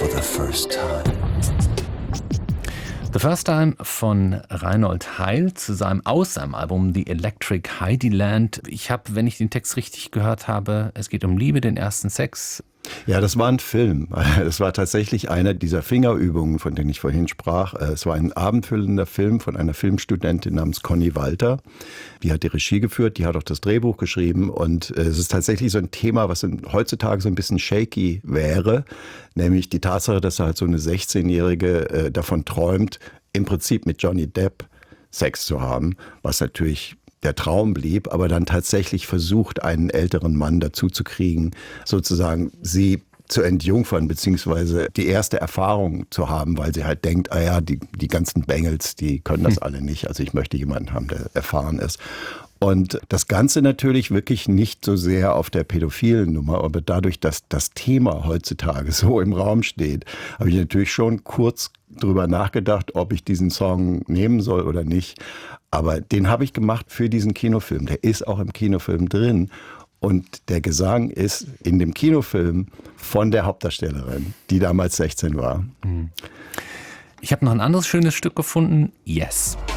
for the first time. The First Time von Reinhold Heil aus seinem Album The Electric Heidiland. Wenn ich den Text richtig gehört habe, es geht um Liebe, den ersten Sex. Ja, das war ein Film. Es war tatsächlich einer dieser Fingerübungen, von denen ich vorhin sprach. Es war ein abendfüllender Film von einer Filmstudentin namens Conny Walter. Die hat die Regie geführt, die hat auch das Drehbuch geschrieben. Und es ist tatsächlich so ein Thema, was heutzutage so ein bisschen shaky wäre. Nämlich die Tatsache, dass halt so eine 16-Jährige davon träumt, im Prinzip mit Johnny Depp Sex zu haben, was natürlich der Traum blieb, aber dann tatsächlich versucht, einen älteren Mann dazu zu kriegen, sozusagen sie zu entjungfern, beziehungsweise die erste Erfahrung zu haben, weil sie halt denkt, die ganzen Bengels, die können das alle nicht. Also ich möchte jemanden haben, der erfahren ist. Und das Ganze natürlich wirklich nicht so sehr auf der pädophilen Nummer, aber dadurch, dass das Thema heutzutage so im Raum steht, habe ich natürlich schon kurz drüber nachgedacht, ob ich diesen Song nehmen soll oder nicht. Aber den habe ich gemacht für diesen Kinofilm. Der ist auch im Kinofilm drin. Und der Gesang ist in dem Kinofilm von der Hauptdarstellerin, die damals 16 war. Ich habe noch ein anderes schönes Stück gefunden. Yes.